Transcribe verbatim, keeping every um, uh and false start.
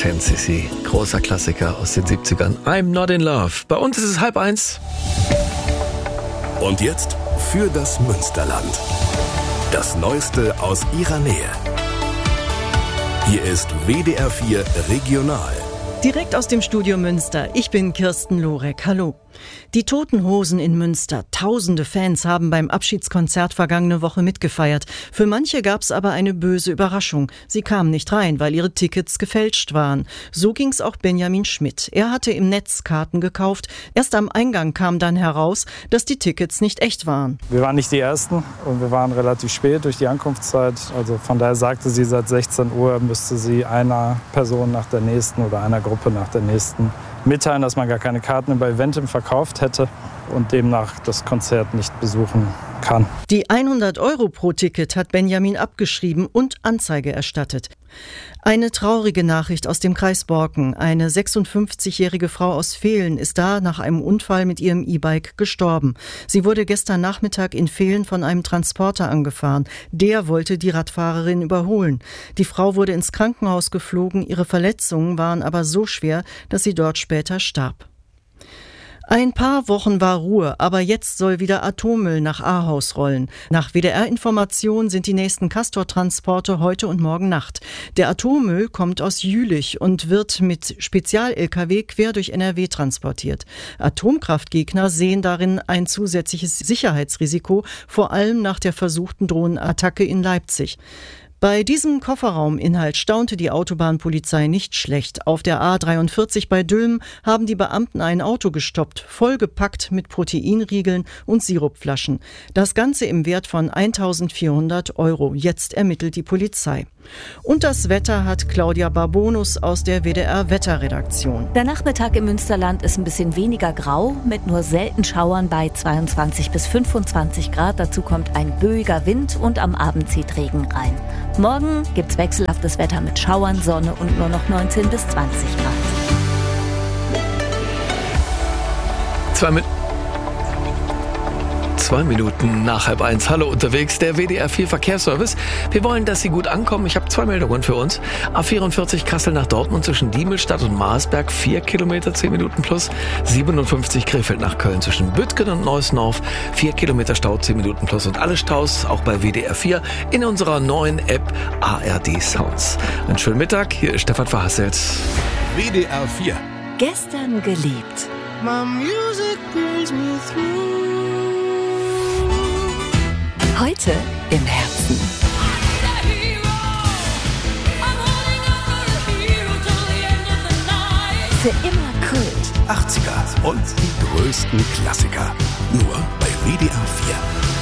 Ten C C, großer Klassiker aus den siebzigern. I'm Not in Love. Bei uns ist es halb eins. Und jetzt für das Münsterland. Das Neueste aus ihrer Nähe. Hier ist W D R vier Regional. Direkt aus dem Studio Münster. Ich bin Kirsten Lorek. Hallo. Die Toten Hosen in Münster. Tausende Fans haben beim Abschiedskonzert vergangene Woche mitgefeiert. Für manche gab es aber eine böse Überraschung. Sie kamen nicht rein, weil ihre Tickets gefälscht waren. So ging's auch Benjamin Schmidt. Er hatte im Netz Karten gekauft. Erst am Eingang kam dann heraus, dass die Tickets nicht echt waren. Wir waren nicht die Ersten und wir waren relativ spät durch die Ankunftszeit. Also von daher sagte sie, seit sechzehn Uhr müsste sie einer Person nach der nächsten oder einer Gruppe nach der nächsten mitteilen, dass man gar keine Karten bei Eventim verkauft hätte und demnach das Konzert nicht besuchen kann. Die hundert Euro pro Ticket hat Benjamin abgeschrieben und Anzeige erstattet. Eine traurige Nachricht aus dem Kreis Borken. Eine sechsundfünfzigjährige Frau aus Vehlen ist da nach einem Unfall mit ihrem E-Bike gestorben. Sie wurde gestern Nachmittag in Vehlen von einem Transporter angefahren. Der wollte die Radfahrerin überholen. Die Frau wurde ins Krankenhaus geflogen. Ihre Verletzungen waren aber so schwer, dass sie dort später starb. Ein paar Wochen war Ruhe, aber jetzt soll wieder Atommüll nach Ahaus rollen. Nach W D R-Informationen sind die nächsten Castor-Transporte heute und morgen Nacht. Der Atommüll kommt aus Jülich und wird mit Spezial-L K W quer durch N R W transportiert. Atomkraftgegner sehen darin ein zusätzliches Sicherheitsrisiko, vor allem nach der versuchten Drohnenattacke in Leipzig. Bei diesem Kofferrauminhalt staunte die Autobahnpolizei nicht schlecht. Auf der A dreiundvierzig bei Dülmen haben die Beamten ein Auto gestoppt, vollgepackt mit Proteinriegeln und Sirupflaschen. Das Ganze im Wert von eintausendvierhundert Euro. Jetzt ermittelt die Polizei. Und das Wetter hat Claudia Barbonus aus der W D R-Wetterredaktion. Der Nachmittag im Münsterland ist ein bisschen weniger grau, mit nur selten Schauern bei zweiundzwanzig bis fünfundzwanzig Grad. Dazu kommt ein böiger Wind und am Abend zieht Regen rein. Morgen gibt's wechselhaftes Wetter mit Schauern, Sonne und nur noch neunzehn bis zwanzig Grad. Zwei mit Zwei Minuten nach halb eins. Hallo unterwegs, der W D R vier Verkehrsservice. Wir wollen, dass Sie gut ankommen. Ich habe zwei Meldungen für uns. A vierundvierzig Kassel nach Dortmund zwischen Diemelstadt und Marsberg, vier Kilometer, zehn Minuten plus. siebenundfünfzig Krefeld nach Köln zwischen Büttgen und Neuss-Norf, vier Kilometer Stau, zehn Minuten plus. Und alle Staus, auch bei W D R vier, in unserer neuen App A R D Sounds. Einen schönen Mittag, hier ist Stefan Verhasselt. W D R vier. Gestern geliebt. My music brings me through. Heute im Herzen. Für immer Kult. achtziger und die größten Klassiker. Nur bei W D R vier.